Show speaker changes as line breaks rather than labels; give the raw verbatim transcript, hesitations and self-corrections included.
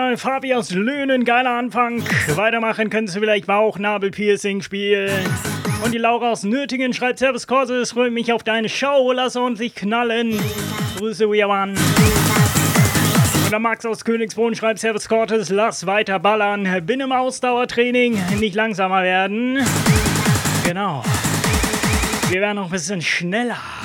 mal Fabi aus Löhnen, geiler Anfang. Weitermachen könntest du vielleicht Bauchnabelpiercing spielen. Und die Laura aus Nötingen schreibt: Servus Corses, freue mich auf deine Show, lass ordentlich knallen. Grüße, we are one. Und der Max aus Königsbrunn schreibt: Servus Cortes, lass weiter ballern. Bin im Ausdauertraining, nicht langsamer werden. Genau. Wir werden noch ein bisschen schneller.